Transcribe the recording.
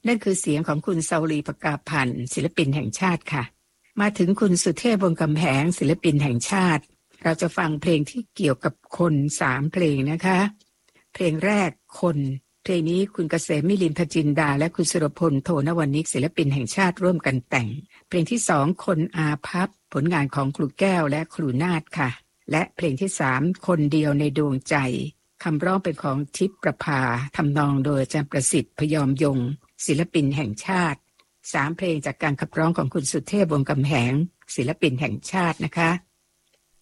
นั่นคือเสียงของคุณเสาวลี ปกาพันธ์ศิลปินแห่งชาติค่ะมาถึงคุณสุเทพ วงศ์กำแหงศิลปินแห่งชาติเราจะฟังเพลงที่เกี่ยวกับคน3เพลงนะคะเพลงแรกคนเพลงนี้คุณเกษมมิลินทจินดาและคุณสุรพลโทนวนิกศิลปินแห่งชาติร่วมกันแต่งเพลงที่2คนอาภัพผลงานของครูแก้วและครูนาฏค่ะและเพลงที่3คนเดียวในดวงใจคำร้องเป็นของทิพย์ประภาทำนองโดยอาจารย์ประสิทธิ์พยอมยงค์ศิลปินแห่งชาติ3เพลงจากการขับร้องของคุณสุเทพ วงศ์กำแหงศิลปินแห่งชาตินะคะ